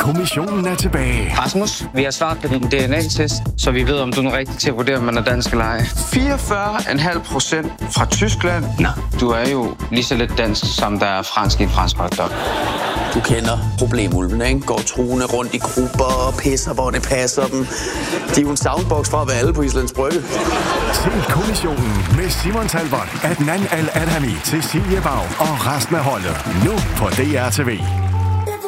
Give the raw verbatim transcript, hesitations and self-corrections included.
kommissionen er tilbage. Rasmus, vi har svaret på din D N A-test, så vi ved, om du er rigtig til at vurdere, om man er dansk eller ej. fireogfyrre komma fem procent fra Tyskland. Nå, du er jo lige så lidt dansk, som der er fransk i en fransk hotdog. Du kender problemulvene, ikke? Går truende rundt i grupper og pisser, hvor det passer dem. De er jo en soundbox fra at være alle på Islands Brygge. Se kommissionen med Simon Talbot, Adnan Al-Adhami, Cecilie Bag og resten af holdet. Nu på D R T V.